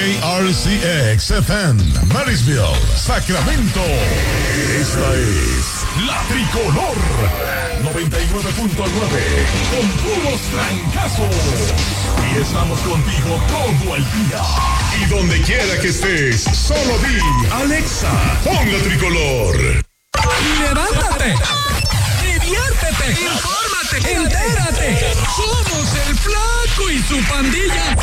KRCX FM, Marysville, Sacramento. Esta es La Tricolor 99.9 con puros trancazos. Y estamos contigo todo el día. Y donde quiera que estés, solo di Alexa, pon La Tricolor. ¡Levántate! ¡Diviértete! ¡Infórmate! ¡Entérate! ¡Somos el Flaco y su pandilla!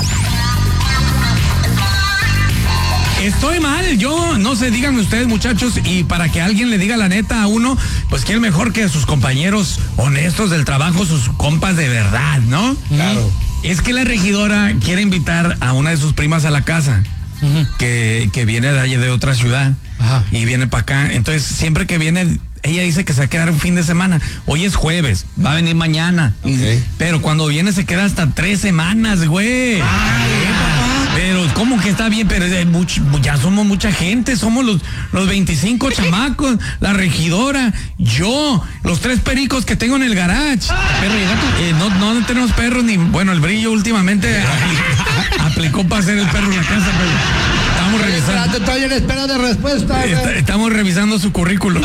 Estoy mal, yo no sé, díganme ustedes, muchachos, y para que alguien le diga la neta a uno, pues quién mejor que a sus compañeros honestos del trabajo, sus compas de verdad, ¿no? Claro. Es que la regidora quiere invitar a una de sus primas a la casa, que viene de allí de otra ciudad, y viene para acá. Entonces, siempre que viene, ella dice que se va a quedar un fin de semana. Hoy es jueves, va a venir mañana. Okay. Pero cuando viene se queda hasta 3 semanas, güey. Pero ¿cómo que está bien? Pero ya somos mucha gente, somos los 25 chamacos, la regidora, yo, los 3 pericos que tengo en el garage. ¿Perro y gato? No tenemos perros ni, bueno, el Brillo últimamente aplicó para ser el perro en la casa, pero estamos revisando. Estoy en espera de respuesta. Estamos revisando su currículum.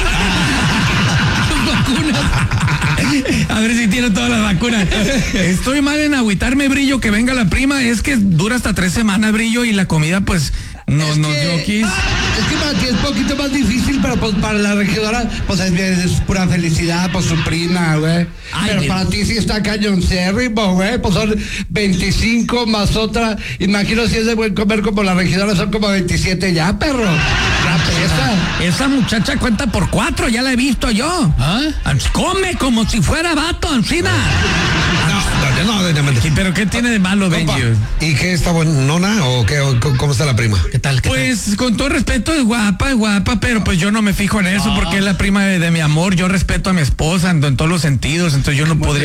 A ver si tiene todas las vacunas. Estoy mal en agüitarme, Brillo, que venga la prima. Es que dura hasta 3 semanas, Brillo, y la comida, pues, nos dio kiss. Es que para ti es un poquito más difícil, pero pues para la regidora, pues es pura felicidad por su prima, güey. Pero para ti sí está cañoncérrimo, güey. Pues son 25 más otra. Imagino si es de buen comer como la regidora, son como 27 ya, perro. Ya pesa. Esa muchacha cuenta por 4, ya la he visto yo. Come como si fuera vato, encima. No, Sí, pero ¿qué tiene de malo, Benji? ¿Y qué está buenona o qué? O ¿cómo está la prima? ¿Qué tal? Pues con todo respeto es guapa, pero pues yo no me fijo en eso porque es la prima de mi amor. Yo respeto a mi esposa en todos los sentidos, entonces yo no podría.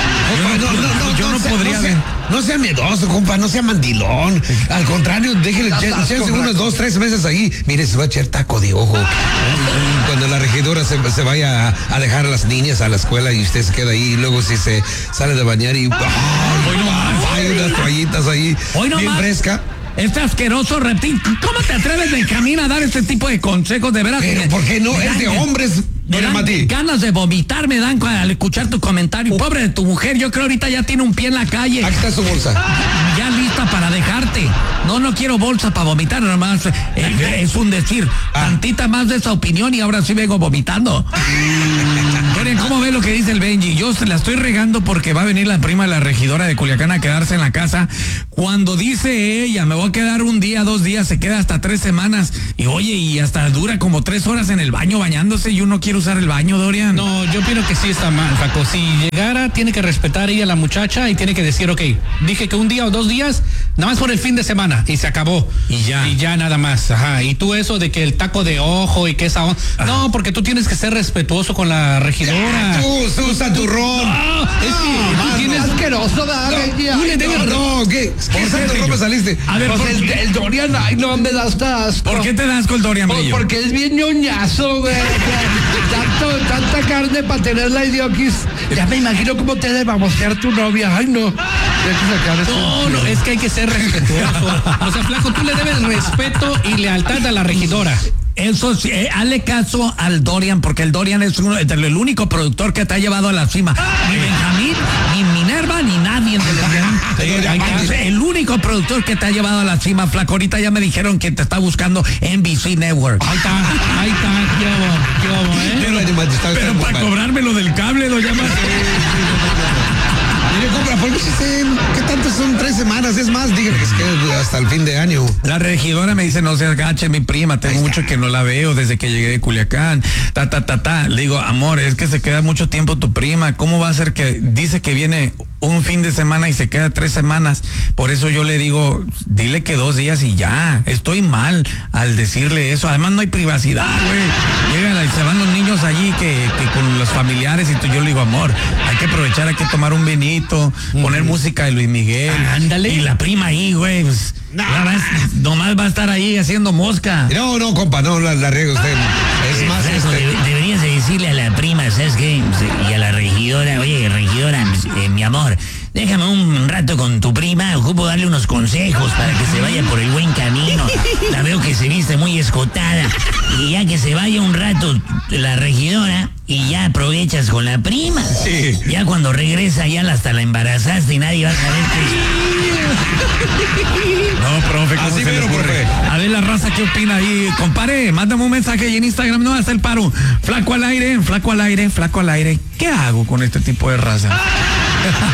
Yo no podría. No sea miedoso, compa, no sea mandilón. Al contrario, déjele echarse unos 2, 3 meses ahí. Mire, se va a echar taco de ojo. Cuando la regidora se vaya a dejar a las niñas a la escuela y usted se queda ahí y luego si se sale de bañar y hay unas toallitas ahí bien fresca. Este asqueroso reptil, ¿cómo te atreves, Benjamín, a dar este tipo de consejos? De veras. Pero ¿por qué no? Es de hombres, doña Mati. Ganas de vomitar me dan al escuchar tu comentario. Pobre de tu mujer, yo creo ahorita ya tiene un pie en la calle. Aquí está su bolsa. Ya lista para dejarte. No quiero bolsa para vomitar, nomás es un decir. Tantita más de esa opinión y ahora sí vengo vomitando. Miren, ¿cómo ve lo que dice el Benji? Yo se la estoy regando porque va a venir la prima de la regidora de Culiacán a quedarse en la casa. Cuando dice ella, me voy a quedar 1 día, 2 días, se queda hasta 3 semanas. Y oye, y hasta dura como 3 horas en el baño bañándose y uno quiere usar el baño, Dorian. No, yo opino que sí está mal, Paco. Si llegara, tiene que respetar ella a la muchacha y tiene que decir, ok, dije que 1 día o 2 días, nada más por el fin de semana, y se acabó. Y ya nada más, Y tú eso de que el taco de ojo y que esa... No, porque tú tienes que ser respetuoso con la regidora. Tú, santurrón. No, es que tú tienes... asqueroso, Tú le debes... ¿Qué santurrón me saliste? A ver, pues el Dorian, ay, no me da hasta asco. ¿Por qué te das con el Dorian, Brillo? Porque es bien ñoñazo, güey. Tanta carne para tenerla idioquis. Ya me imagino cómo te debe babosear tu novia. Ay, no. No, es que hay que ser respetuoso. O sea, Flaco, tú le debes respeto y lealtad a la regidora. Eso sí, hazle caso al Dorian, porque el Dorian es el único productor que te ha llevado a la cima. Ni Benjamín, ni Minerva, ni nadie. El único productor que te ha llevado a la cima, Flaco. Ahorita ya me dijeron que te está buscando NBC Network. Ahí está, qué bobo, Pero para cobrarme lo del cable, lo llamas. ¿Qué tanto son 3 semanas? Es más, díganme, es que hasta el fin de año. La regidora me dice, no se agache, mi prima, tengo mucho que no la veo desde que llegué de Culiacán. Le digo, amor, es que se queda mucho tiempo tu prima. ¿Cómo va a ser que dice que viene un fin de semana y se queda 3 semanas? Por eso yo le digo, dile que 2 días y ya. Estoy mal al decirle eso. Además no hay privacidad, güey. Llegan y se van los niños allí que con los familiares y yo le digo, amor, hay que aprovechar, hay que tomar un vinito, poner música de Luis Miguel. Ándale. Y la prima ahí, güey, pues, nomás va a estar ahí haciendo mosca. No, compa, no la riega usted. Es más, deberías de decirle a la prima, ¿sabes qué? Y a la regidora, oye, regidora, mi amor, déjame un rato con tu prima, ocupo darle unos consejos para que se vaya por el buen camino. La veo que se viste muy escotada. Y ya que se vaya un rato la regidora y ya aprovechas con la prima. Sí. Ya cuando regresa ya hasta la embarazaste y nadie va a saber que... No, profe, ¿cómo Así se le mero, ocurre? profe. A ver la raza, ¿qué opina ahí? Compare, mándame un mensaje ahí en Instagram, no hasta el paro. Flaco al aire, flaco al aire, flaco al aire. ¿Qué hago con este tipo de raza?